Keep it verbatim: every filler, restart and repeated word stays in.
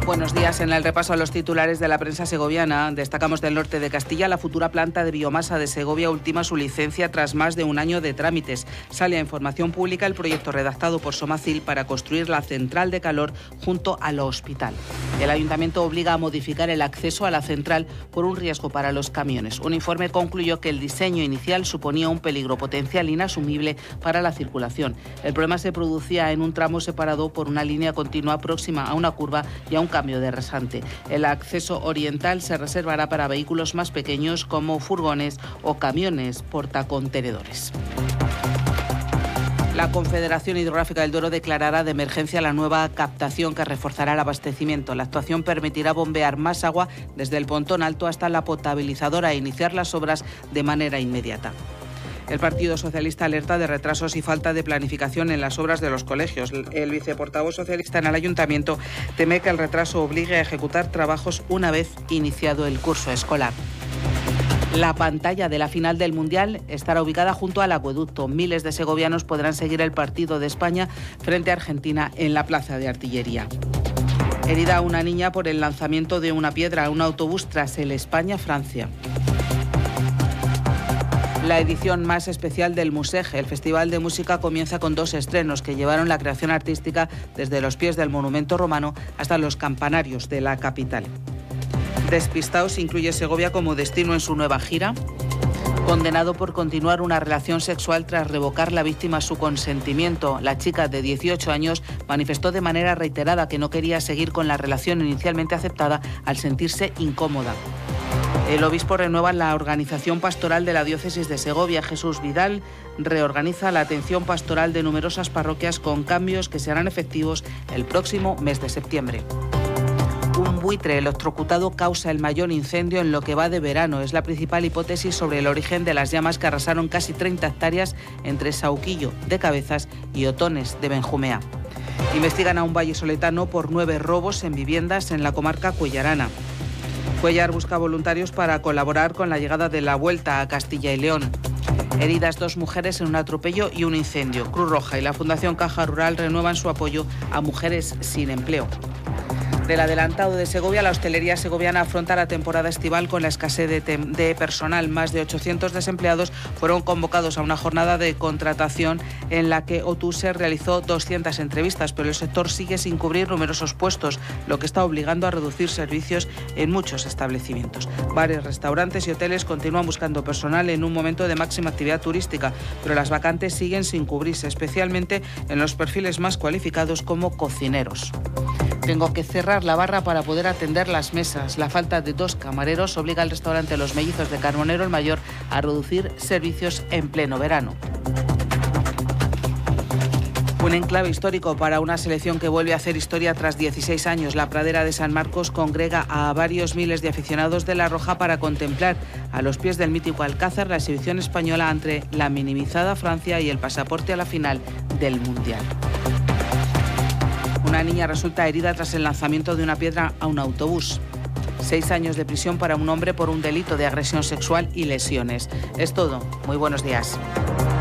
Buenos días. En el repaso a los titulares de la prensa segoviana, destacamos del norte de Castilla. La futura planta de biomasa de Segovia ultima su licencia tras más de un año de trámites. Sale a información pública el proyecto redactado por Somacil para construir la central de calor junto al hospital. El ayuntamiento obliga a modificar el acceso a la central por un riesgo para los camiones. Un informe concluyó que el diseño inicial suponía un peligro potencial inasumible para la circulación. El problema se producía en un tramo separado por una línea continua próxima a una curva y a un cambio de rasante. El acceso oriental se reservará para vehículos más pequeños como furgones o camiones portacontenedores. La Confederación Hidrográfica del Duero declarará de emergencia la nueva captación que reforzará el abastecimiento. La actuación permitirá bombear más agua desde el Pontón Alto hasta la potabilizadora e iniciar las obras de manera inmediata. El Partido Socialista alerta de retrasos y falta de planificación en las obras de los colegios. El viceportavoz socialista en el ayuntamiento teme que el retraso obligue a ejecutar trabajos una vez iniciado el curso escolar. La pantalla de la final del Mundial estará ubicada junto al acueducto. Miles de segovianos podrán seguir el partido de España frente a Argentina en la Plaza de Artillería. Herida una niña por el lanzamiento de una piedra a un autobús tras el España-Francia. La edición más especial del Musej, el Festival de Música, comienza con dos estrenos que llevaron la creación artística desde los pies del monumento romano hasta los campanarios de la capital. Despistaos incluye Segovia como destino en su nueva gira. Condenado por continuar una relación sexual tras revocar la víctima su consentimiento. La chica de dieciocho años manifestó de manera reiterada que no quería seguir con la relación inicialmente aceptada al sentirse incómoda. El obispo renueva la organización pastoral de la diócesis de Segovia. Jesús Vidal reorganiza la atención pastoral de numerosas parroquias con cambios que serán efectivos el próximo mes de septiembre. Un buitre electrocutado causa el mayor incendio en lo que va de verano. Es la principal hipótesis sobre el origen de las llamas que arrasaron casi treinta hectáreas entre Sauquillo de Cabezas y Otones de Benjumea. Investigan a un vallisoletano por nueve robos en viviendas en la comarca cuellarana. Cuellar busca voluntarios para colaborar con la llegada de la Vuelta a Castilla y León. Heridas dos mujeres en un atropello y un incendio. Cruz Roja y la Fundación Caja Rural renuevan su apoyo a mujeres sin empleo. Del adelantado de Segovia, la hostelería segoviana afronta la temporada estival con la escasez de, de personal. Más de ochocientos desempleados fueron convocados a una jornada de contratación en la que Otuse realizó doscientas entrevistas, pero el sector sigue sin cubrir numerosos puestos, lo que está obligando a reducir servicios en muchos establecimientos. Bares, restaurantes y hoteles continúan buscando personal en un momento de máxima actividad turística, pero las vacantes siguen sin cubrirse, especialmente en los perfiles más cualificados como cocineros. Tengo que cerrar la barra para poder atender las mesas. La falta de dos camareros obliga al restaurante Los Mellizos de Carbonero el Mayor a reducir servicios en pleno verano. Un enclave histórico para una selección que vuelve a hacer historia tras dieciséis años. La pradera de San Marcos congrega a varios miles de aficionados de La Roja para contemplar a los pies del mítico Alcázar la exhibición española ante la minimizada Francia y el pasaporte a la final del Mundial. Una niña resulta herida tras el lanzamiento de una piedra a un autobús. Seis años de prisión para un hombre por un delito de agresión sexual y lesiones. Es todo. Muy buenos días.